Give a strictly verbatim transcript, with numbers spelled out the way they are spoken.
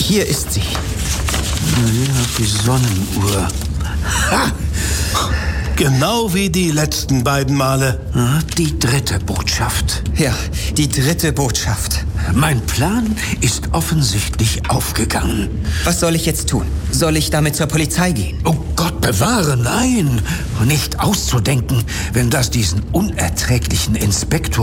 Hier ist sie. Die Sonnenuhr. Ha! Genau wie die letzten beiden Male. Die dritte Botschaft. Ja, die dritte Botschaft. Mein Plan ist offensichtlich aufgegangen. Was soll ich jetzt tun? Soll ich damit zur Polizei gehen? Oh Gott bewahre, nein. Nicht auszudenken, wenn das diesen unerträglichen Inspektor